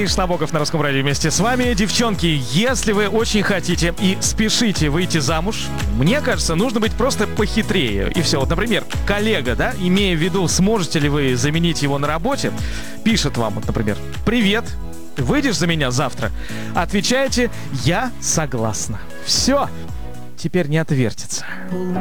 Гриш Набоков на Русском радио вместе с вами. Девчонки, если вы очень хотите и спешите выйти замуж, мне кажется, нужно быть просто похитрее. И все. Вот, например, коллега, да, имея в виду, сможете ли вы заменить его на работе, пишет вам, вот, например: «Привет, выйдешь за меня завтра?» Отвечаете: «Я согласна». Все. Теперь не отвертится.